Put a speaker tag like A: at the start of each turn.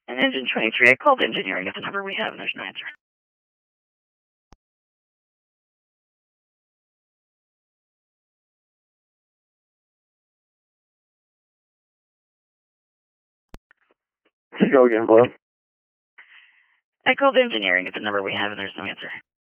A: And engine 23, I called engineering at the number we have, and there's no answer.
B: Go again, hello?
A: I called engineering at the number we have, and there's no answer.